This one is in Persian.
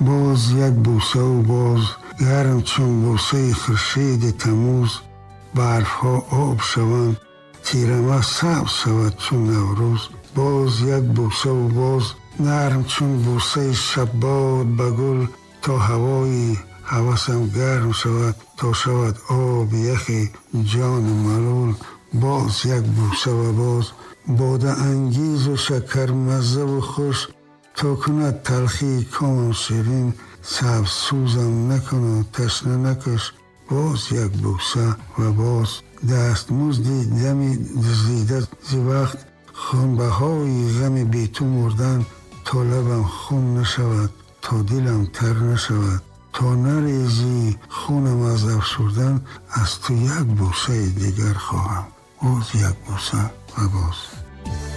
باز یک بوسه و باز گرم چون بوسه خورشید تموز. برفها آب شوند تیره‌مه سبز شود چون نوروز. باز یک بوسه و باز نرم چون بوسه شباد به گل. تا هوای هوسم گرم شود تا شود آب یخی جان ملول. باز یک بوسه و باز باده انگیز و شکر مزه و خوش. تا کند تلخی کام شیرین سبز سوزم نکند تشنه نکش. باز یک بوسه و باز دستمزدی دمی دزدیده ز وقت. خونبهای غم بی تو مردن تا لبم خون نشود تا دلم تر نشود. تا نریزی خونم از افسردن از تو یک بوسه دیگر خواهم. باز یک بوسه و باز.